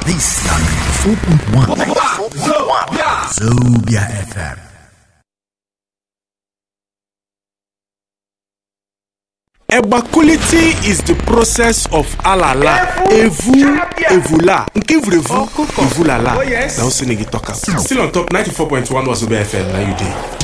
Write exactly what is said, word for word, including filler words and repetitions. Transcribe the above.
This is ninety-four point one. Zobia F M. Ebakulity is the process of alala, evu, evula, nkivrevu, evulala. Oh yes. Now Sinigi talk. Still on top ninety-four point one was Zobia F M. Now you did.